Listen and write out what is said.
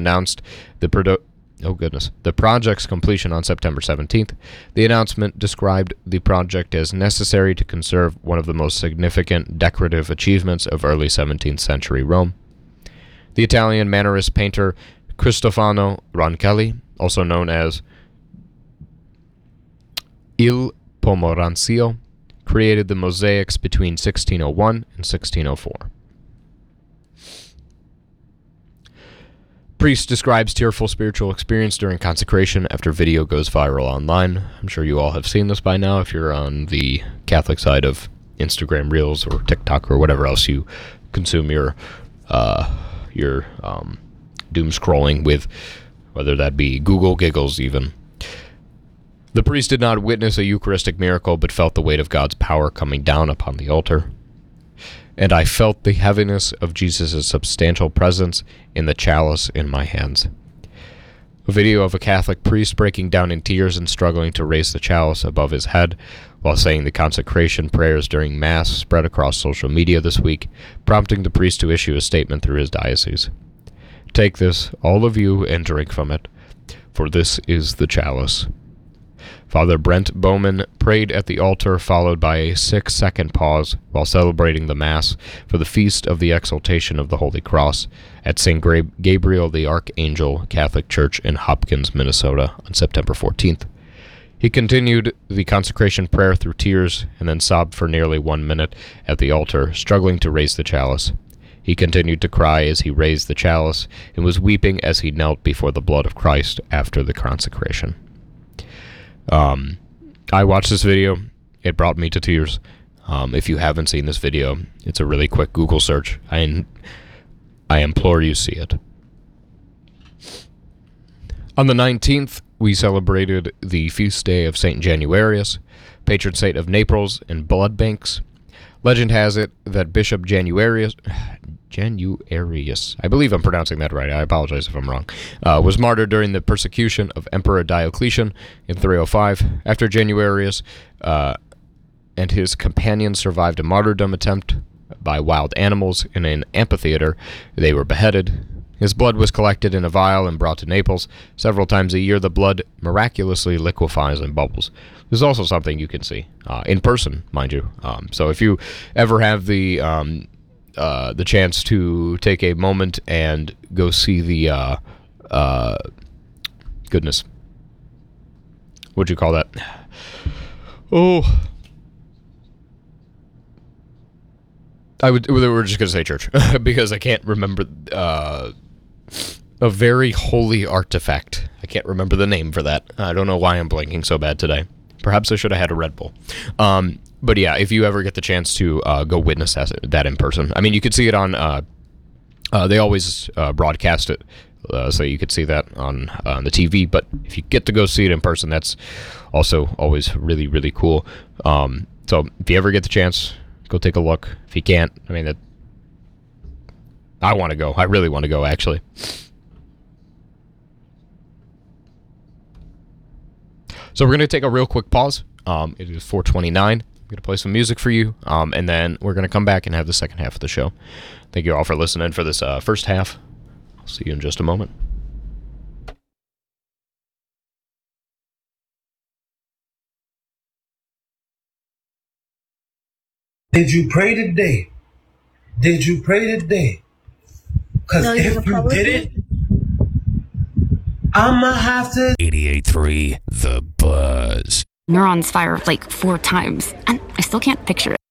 announced the project's completion on September 17th. The announcement described the project as necessary to conserve one of the most significant decorative achievements of early 17th century Rome. The Italian Mannerist painter Cristofano Roncalli, also known as Il Pomoranzio, created the mosaics between 1601 and 1604. Priest describes tearful spiritual experience during consecration after video goes viral online. I'm sure you all have seen this by now if you're on the Catholic side of Instagram Reels or TikTok or whatever else you consume your doom scrolling with, whether that be Google Giggles even. The priest did not witness a Eucharistic miracle, but felt the weight of God's power coming down upon the altar. And I felt the heaviness of Jesus' substantial presence in the chalice in my hands. A video of a Catholic priest breaking down in tears and struggling to raise the chalice above his head while saying the consecration prayers during Mass spread across social media this week, prompting the priest to issue a statement through his diocese. Take this, all of you, and drink from it, for this is the chalice. Father Brent Bowman prayed at the altar, followed by a 6-second pause while celebrating the Mass for the Feast of the Exaltation of the Holy Cross at St. Gabriel the Archangel Catholic Church in Hopkins, Minnesota on September 14th. He continued the consecration prayer through tears and then sobbed for nearly 1 minute at the altar, struggling to raise the chalice. He continued to cry as he raised the chalice and was weeping as he knelt before the blood of Christ after the consecration. I watched this video. It brought me to tears. If you haven't seen this video, it's a really quick Google search. I implore you see it. On the 19th, we celebrated the feast day of St. Januarius, patron saint of Naples and blood banks. Legend has it that Bishop Januarius, I believe I'm pronouncing that right, I apologize if I'm wrong, was martyred during the persecution of Emperor Diocletian in 305. After Januarius and his companions survived a martyrdom attempt by wild animals in an amphitheater, they were beheaded. His blood was collected in a vial and brought to Naples. Several times a year, the blood miraculously liquefies and bubbles. This is also something you can see in person, mind you. So if you ever have the chance to take a moment and go see the goodness, what'd you call that? We're just gonna say church because I can't remember a very holy artifact. I can't remember the name for that. I don't know why I'm blanking so bad today. Perhaps I should have had a Red Bull. But yeah, if you ever get the chance to go witness that in person, I mean, you could see it on. They always broadcast it, so you could see that on the TV. But if you get to go see it in person, that's also always really, really cool. So if you ever get the chance, go take a look. If you can't, I mean, I want to go. I really want to go, actually. So we're going to take a real quick pause. It is 4:29. I'm going to play some music for you, and then we're going to come back and have the second half of the show. Thank you all for listening for this first half. I'll see you in just a moment. Did you pray today? Did you pray today? Because if you didn't, I'ma have to. 88.3 The Buzz. Neurons fire like 4 times, and I still can't picture it.